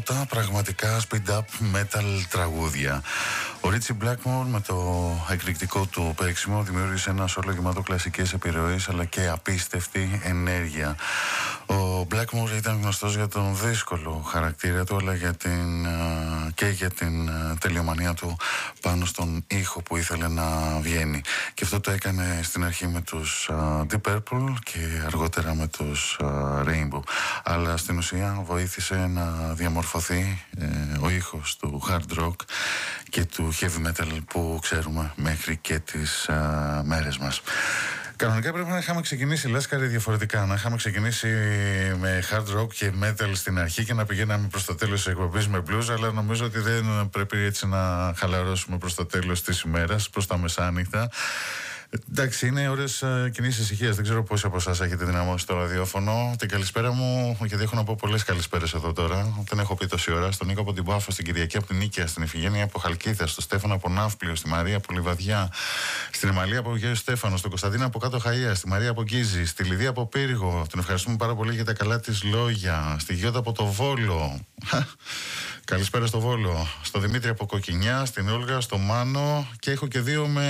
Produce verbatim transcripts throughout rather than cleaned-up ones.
πρώτα πραγματικά speed up metal τραγούδια. Ο Ρίτσι Μπλάκμορ με το εκρηκτικό του παίξιμο δημιούργησε ένα σόλο γεμάτο κλασικές επιρροές αλλά και απίστευτη ενέργεια. Ο Μπλάκμορ ήταν γνωστός για τον δύσκολο χαρακτήρα του, αλλά για την, και για την τελειομανία του πάνω στον ήχο που ήθελε να βγαίνει. Και αυτό το έκανε στην αρχή με τους Deep Purple και αργότερα με τους Rainbow. Αλλά στην ουσία βοήθησε να διαμορφωθεί ε, ο ήχος του hard rock και του heavy metal που ξέρουμε μέχρι και τις α, μέρες μας. Κανονικά πρέπει να είχαμε ξεκινήσει Λάσκαρη διαφορετικά. Να είχαμε ξεκινήσει με hard rock και metal στην αρχή και να πηγαίναμε προς το τέλος της εκπομπής με blues, αλλά νομίζω ότι δεν πρέπει έτσι να χαλαρώσουμε προς το τέλος της ημέρας, προς τα μεσάνυχτα. Εντάξει, είναι ώρες uh, κοινής ησυχίας. Δεν ξέρω πόσοι από εσάς έχετε δυναμώσει το ραδιόφωνο. Την καλησπέρα μου, γιατί έχω να πω πολλές καλησπέρες εδώ τώρα. Δεν έχω πει τόση ώρα. Στον Νίκο από την Πάφο, στην Κυριακή από την Νίκαια, στην Ιφηγένεια από Χαλκίδα, στον Στέφανο από Ναύπλιο, στη Μαρία από Λιβαδιά, στην Εμαλία από Γέο Στέφανο, στον Κωνσταντίνο από Κάτω Χαΐα, στη Μαρία από Γκίζη, στη Λιδία από Πύργο. Την ευχαριστούμε πάρα πολύ για τα καλά της λόγια. Στη Γιώτα από το Βόλο. Καλησπέρα στο Βόλο. Στο Δημήτρη από Κοκκινιά, στην Όλγα, στο Μάνο, και έχω και δύο με.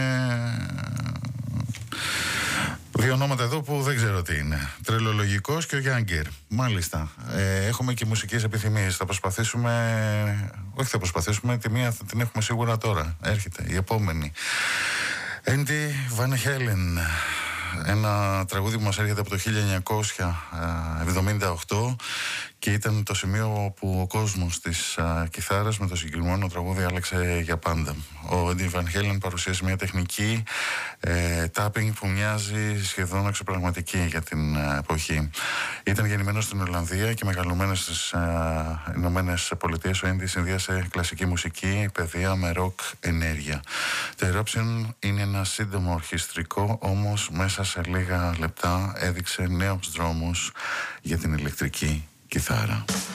Δύο ονόματα εδώ που δεν ξέρω τι είναι. Τρελολογικός και ο Γιάνγκερ. Μάλιστα. Ε, έχουμε και μουσικές επιθυμίες. Θα προσπαθήσουμε. Όχι, θα προσπαθήσουμε. Τη μία την έχουμε σίγουρα τώρα. Έρχεται η επόμενη. Έντι Βαν Χέλεν. Ένα τραγούδι που μας έρχεται από το χίλια εννιακόσια εβδομήντα οκτώ και ήταν το σημείο που ο κόσμος της α, κιθάρας με το συγκεκριμένο τραγούδι άλλαξε για πάντα. Ο Έντι Βαν Χέλεν παρουσίασε μια τεχνική ε, tapping που μοιάζει σχεδόν εξωπραγματική για την α, εποχή. Ήταν γεννημένος στην Ολλανδία και μεγαλωμένος στις Ηνωμένες Πολιτείες. Ο Έντι συνδύασε κλασική μουσική, παιδεία με ροκ ενέργεια. Το Eruption είναι ένα σύντομο ορχιστρικό, όμως μέσα σε λίγα λεπτά έδειξε νέους δρόμους για την ηλεκτρική κιθάρα.